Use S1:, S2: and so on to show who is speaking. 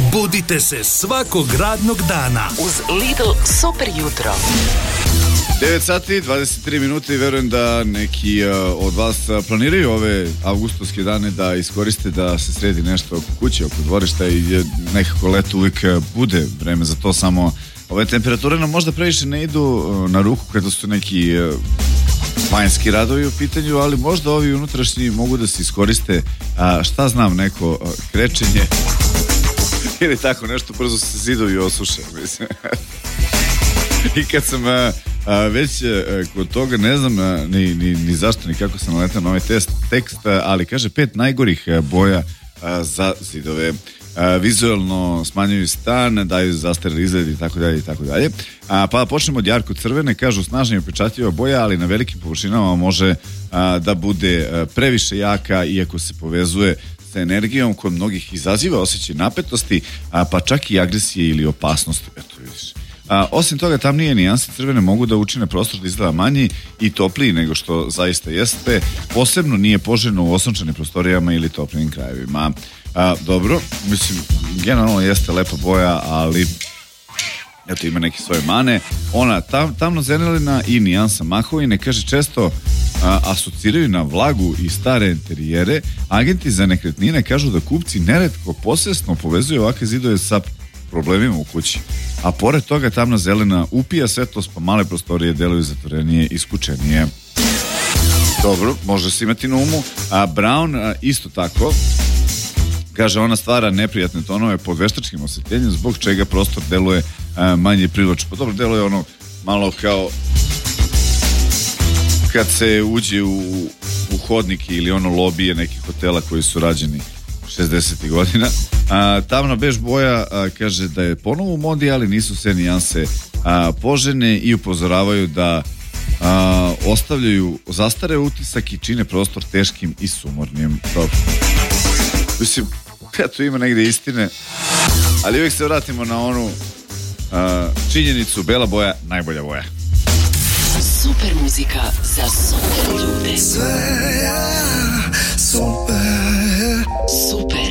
S1: Budite se svakog radnog dana
S2: uz Lidl super jutro.
S3: 9 sati, 23 minuta i verujem da neki od vas planiraju ove avgustovske dane da iskoriste da se sredi nešto oko kuće, oko dvorišta i nekako leto uvijek bude vreme za to, samo ove temperature nam možda previše ne idu na ruku kada su neki vanjski radovi u pitanju, ali možda ovi unutrašnji mogu da se iskoriste, šta znam, neko krečenje ili tako nešto, brzo se zidovi osuše, mislim. I kad sam već kod toga, ne znam ni zašto, ni kako sam naletao na ovaj tekst, ali kaže 5 najgorih boja za zidove. Vizualno smanjuju stan, daju zastareli izgled i tako dalje i tako dalje. Pa počnemo od jarko crvene, kažu snažna i upečatljiva boja, ali na velikim površinama može da bude previše jaka, iako se povezuje sa energijom kod mnogih izaziva osjećaj napetosti, pa čak i agresije ili opasnosti. Eto, vidiš. Osim toga, tamnije nijanse crvene mogu da učine prostor da izgleda manji i topliji nego što zaista jeste. Posebno nije poželjno u osunčanim prostorijama ili toplijim krajevima. Dobro, mislim, generalno jeste lepa boja, ali eto, ima neke svoje mane. Ona tamno zelenina i nijansa mahovine, kaže, često asociraju na vlagu i stare interijere. Agenti za nekretnine kažu da kupci neretko posvesno povezuju ovakve zidove sa problemima u kući. A pored toga tamna zelena upija svetlost, pa male prostorije deluju zatvorenije i skučenije. Dobro, može se imati na umu. Brown isto tako, kaže, ona stvara neprijatne tonove pod veštačkim osvetljenjem, zbog čega prostor deluje manje privlačno. Pa dobro, deluje ono malo kao kad se uđe u hodnike ili ono lobije nekih hotela koji su rađeni 60. godina. Tamna bež boja kaže da je ponovo u modi, ali nisu sve nijanse poželjne i upozoravaju da ostavljaju zastare utisak i čine prostor teškim i sumornim. Dobro. Mislim, eto, ima negde istine, ali uvijek se vratimo na onu činjenicu, bela boja, najbolja boja.
S2: Super muzika za super ljude.
S4: Sve je super.
S2: Super